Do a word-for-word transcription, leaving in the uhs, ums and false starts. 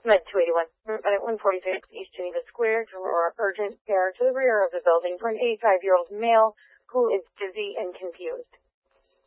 Med two eighty-one, at one forty-six East Geneva Square, to urgent care to the rear of the building for an eighty-five-year-old male who is dizzy and confused.